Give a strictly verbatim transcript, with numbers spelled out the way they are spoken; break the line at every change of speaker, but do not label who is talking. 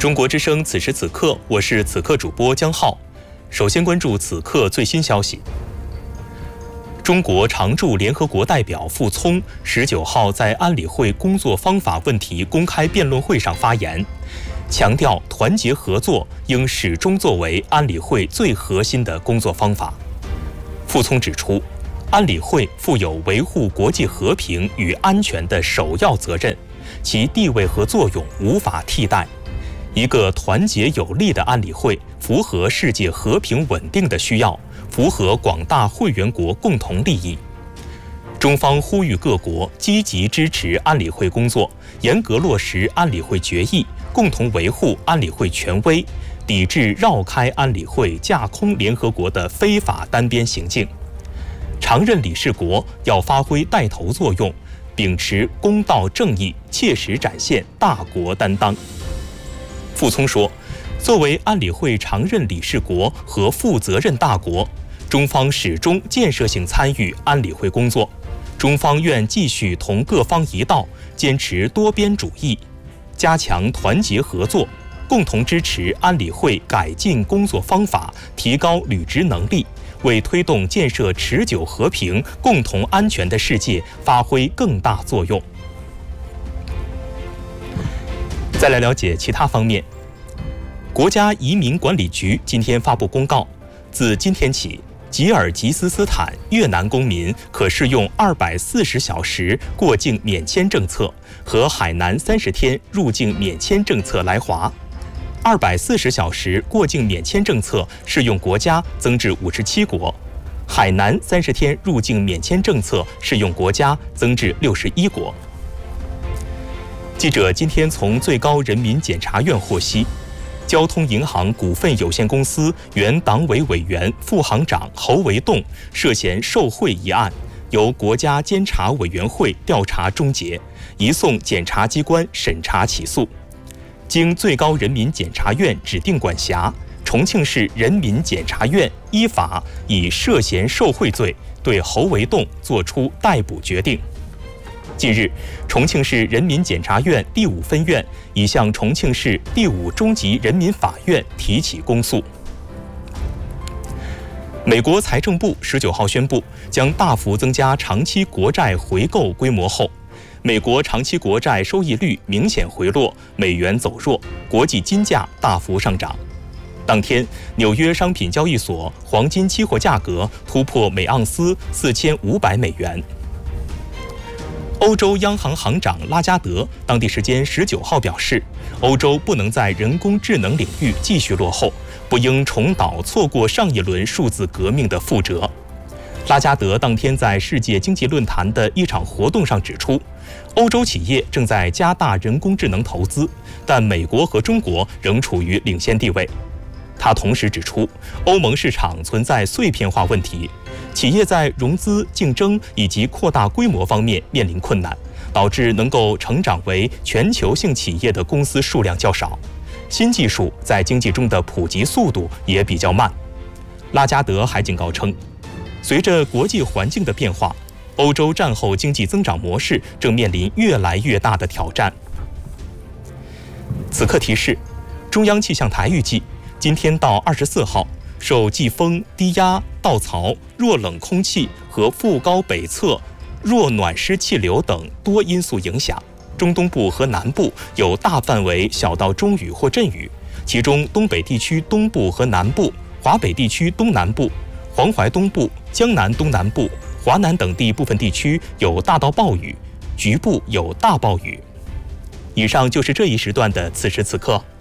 中国之声此时此刻，我是此刻主播江浩。首先关注此刻最新消息。中国常驻联合国代表傅聪十九号在安理会工作方法问题公开辩论会上发言，强调团结合作应始终作为安理会最核心的工作方法。傅聪指出，安理会负有维护国际和平与安全的首要责任，其地位和作用无法替代。一个团结有力的安理会符合世界和平稳定的需要，符合广大会员国共同利益。中方呼吁各国积极支持安理会工作，严格落实安理会决议，共同维护安理会权威，抵制绕开安理会架空联合国的非法单边行径。常任理事国要发挥带头作用，秉持公道正义，切实展现大国担当。傅聪说，作为安理会常任理事国和负责任大国，中方始终建设性参与安理会工作。中方愿继续同各方一道，坚持多边主义，加强团结合作，共同支持安理会改进工作方法，提高履职能力，为推动建设持久和平、共同安全的世界发挥更大作用。再来了解其他方面。国家移民管理局今天发布公告，自今天起，吉尔吉斯斯坦越南公民可适用二百四十小时过境免签政策和海南三十天入境免签政策来华。二百四十小时过境免签政策适用国家增至五十七国，海南三十天入境免签政策适用国家增至六十一国。记者今天从最高人民检察院获悉，交通银行股份有限公司原党委委员、副行长侯维栋涉嫌受贿一案，由国家监察委员会调查终结，移送检察机关审查起诉。经最高人民检察院指定管辖，重庆市人民检察院依法以涉嫌受贿罪对侯维栋作出逮捕决定。近日，重庆市人民检察院第五分院已向重庆市第五中级人民法院提起公诉。美国财政部十九号宣布，将大幅增加长期国债回购规模后，美国长期国债收益率明显回落，美元走弱，国际金价大幅上涨。当天，纽约商品交易所黄金期货价格突破每盎司四千五百美元。欧洲央行行长拉加德当地时间十九号表示，欧洲不能在人工智能领域继续落后，不应重蹈错过上一轮数字革命的覆辙。拉加德当天在世界经济论坛的一场活动上指出，欧洲企业正在加大人工智能投资，但美国和中国仍处于领先地位。他同时指出，欧盟市场存在碎片化问题，企业在融资、竞争以及扩大规模方面面临困难，导致能够成长为全球性企业的公司数量较少，新技术在经济中的普及速度也比较慢。拉加德还警告称，随着国际环境的变化，欧洲战后经济增长模式正面临越来越大的挑战。此刻提示，中央气象台预计，今天到二十四号，受季风、低压、稻槽、弱冷空气和副高北侧弱暖湿气流等多因素影响，中东部和南部有大范围小到中雨或阵雨，其中东北地区东部和南部、华北地区东南部、黄淮东部、江南东南部、华南等地部分地区有大到暴雨，局部有大暴雨。以上就是这一时段的此时此刻。